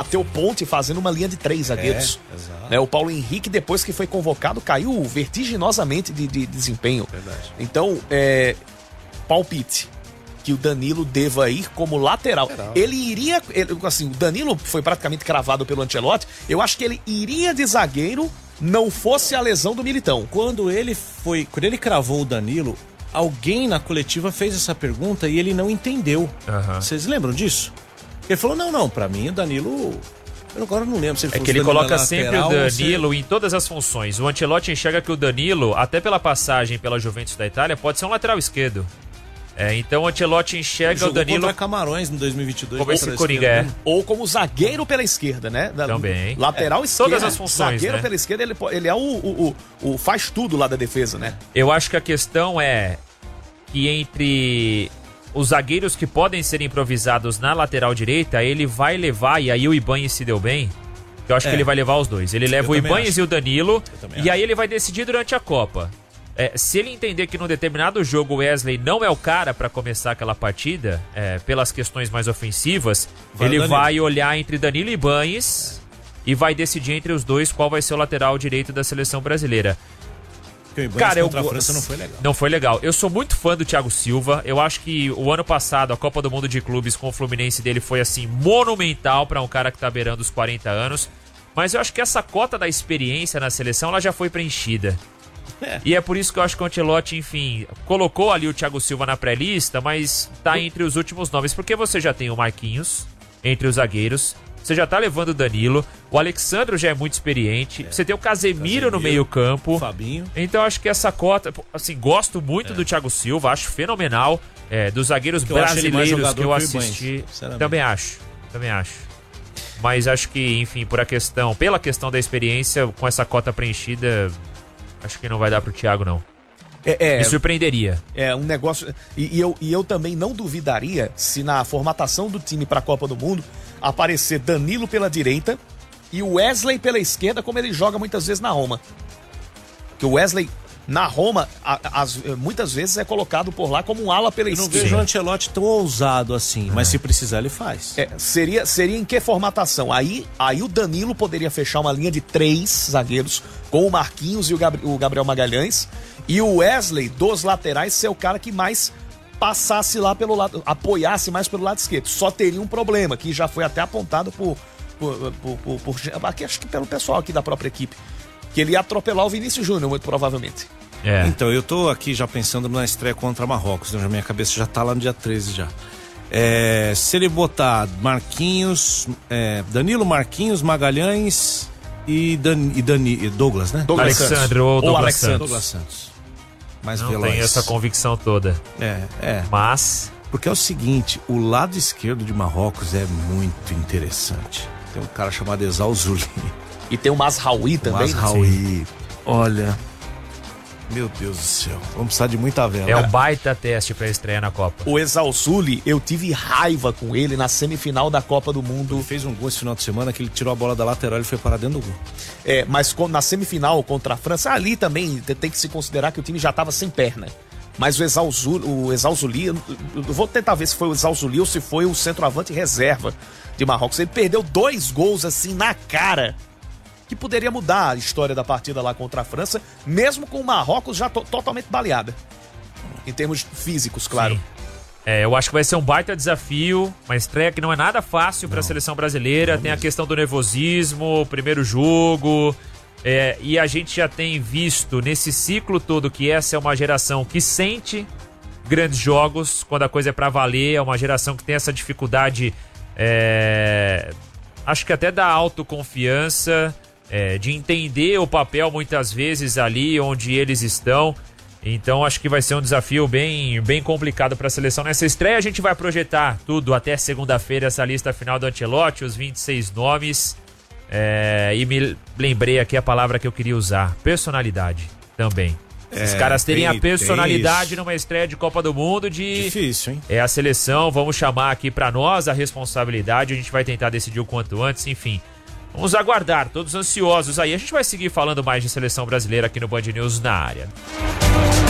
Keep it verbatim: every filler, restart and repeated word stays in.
Matteo Ponte fazendo uma linha de três zagueiros. É, exato. Né, o Paulo Henrique, depois que foi convocado, caiu vertiginosamente de, de desempenho. Verdade. Então, é, palpite que o Danilo deva ir como lateral. lateral. Ele iria, ele, assim, o Danilo foi praticamente cravado pelo Ancelotti. Eu acho que ele iria de zagueiro, não fosse a lesão do Militão. Quando ele foi, quando ele cravou o Danilo, alguém na coletiva fez essa pergunta e ele não entendeu. Uhum. Vocês lembram disso? Ele falou, não, não, pra mim o Danilo... Eu agora não lembro se ele É falou que ele Danilo coloca lateral, sempre o Danilo você... em todas as funções. O Ancelotti enxerga que o Danilo, até pela passagem pela Juventus da Itália, pode ser um lateral esquerdo. É, então o Ancelotti enxerga Jogou o Danilo contra Camarões em dois mil e vinte e dois. como esse Coringa, é. Ou como zagueiro pela esquerda, né? Da, Também. Lateral É, esquerda. todas as funções, Zagueiro né? pela esquerda, ele, ele é o, o, o, o faz tudo lá da defesa, né? Eu acho que a questão é que entre os zagueiros que podem ser improvisados na lateral direita, ele vai levar, e aí o Ibanez se deu bem, eu acho É. que ele vai levar os dois. Ele leva Eu o também Ibanez acho. e o Danilo, também e aí ele vai decidir durante a Copa. É, se ele entender que num determinado jogo o Wesley não é o cara pra começar aquela partida, é, pelas questões mais ofensivas, Vai ele o Danilo. vai olhar entre Danilo e Ibanez e vai decidir entre os dois qual vai ser o lateral direito da seleção brasileira. Porque o Ibanez Cara, eu contra a go- França não foi legal. Não foi legal. Eu sou muito fã do Thiago Silva. Eu acho que o ano passado, a Copa do Mundo de Clubes com o Fluminense dele foi, assim, monumental pra um cara que tá beirando os quarenta anos. Mas eu acho que essa cota da experiência na seleção, ela já foi preenchida. É. E é por isso que eu acho que o Ancelotti, enfim, colocou ali o Thiago Silva na pré-lista, mas tá entre os últimos nomes. Porque você já tem o Marquinhos entre os zagueiros. Você já tá levando o Danilo. O Alexandro já é muito experiente. Você tem o Casemiro, Casemiro, no meio-campo. O Fabinho. Então acho que essa cota, assim, gosto muito do Thiago Silva, acho fenomenal, é, dos zagueiros Eu acho ele mais brasileiros jogador que eu que o assisti, Ibanez, sinceramente. também acho, também acho. Mas acho que, enfim, por a questão, pela questão da experiência, com essa cota preenchida, acho que não vai dar pro Thiago, não. É, é, Me surpreenderia. é um negócio. E, e eu, e eu também não duvidaria se na formatação do time para a Copa do Mundo aparecer Danilo pela direita e o Wesley pela esquerda, como ele joga muitas vezes na Roma. Que o Wesley, na Roma, a- as- muitas vezes é colocado por lá como um ala pela Eu não esquerda. vejo o Ancelotti tão ousado assim, mas se precisar ele faz. É, seria, seria em que formatação? Aí, aí o Danilo poderia fechar uma linha de três zagueiros com o Marquinhos e o, Gabri- o Gabriel Magalhães, e o Wesley dos laterais ser o cara que mais passasse lá pelo lado, apoiasse mais pelo lado esquerdo. Só teria um problema, que já foi até apontado por, por, por, por, por aqui, acho que pelo pessoal aqui da própria equipe, que ele ia atropelar o Vinícius Júnior, muito provavelmente. É. Então, eu tô aqui já pensando na estreia contra Marrocos, né? Minha cabeça já tá lá no dia treze já. É, se ele botar Marquinhos, é, Danilo, Marquinhos, Magalhães e, Dan, e, Dani, e Douglas, né? Douglas Alexandre ou Ou Douglas Alexandre. Santos. Douglas Santos. Mais Não veloz. tenho essa convicção toda. É, é. Mas, Porque é o seguinte, o lado esquerdo de Marrocos é muito interessante. Tem um cara chamado Exausuli. E tem o Mazraoui também. né? Mazraoui. Olha, meu Deus do céu, vamos precisar de muita vela. é um baita teste pra estreia na Copa. O Exausuli, eu tive raiva com ele na semifinal da Copa do Mundo. Ele fez um gol esse final de semana que ele tirou a bola da lateral e foi parar dentro do gol. É, mas com- na semifinal contra a França, ali também te- tem que se considerar que o time já estava sem perna. Mas o Exausuli, o Exausuli, eu eu vou tentar ver se foi o Exausuli ou se foi o centroavante reserva de Marrocos. Ele perdeu dois gols assim na cara, que poderia mudar a história da partida lá contra a França, mesmo com o Marrocos já to- totalmente baleada. Em termos físicos, claro. Sim. É, eu acho que vai ser um baita desafio, uma estreia que não é nada fácil para a seleção brasileira. Tem a questão do nervosismo, primeiro jogo. É, e a gente já tem visto nesse ciclo todo que essa é uma geração que sente grandes jogos quando a coisa é para valer. É uma geração que tem essa dificuldade, é, acho que até da autoconfiança, é, de entender o papel muitas vezes ali onde eles estão. Então acho que vai ser um desafio bem, bem complicado para a seleção nessa estreia. A gente vai projetar tudo até segunda-feira, essa lista final do Ancelotti, os vinte e seis nomes. É, e me lembrei aqui a palavra que eu queria usar: personalidade também. Os É, caras terem tem- a personalidade tem isso. numa estreia de Copa do Mundo de... Difícil, hein? É a seleção, vamos chamar aqui para nós a responsabilidade, a gente vai tentar decidir o quanto antes, enfim. Vamos aguardar, todos ansiosos aí. A gente vai seguir falando mais de seleção brasileira aqui no Band News na área.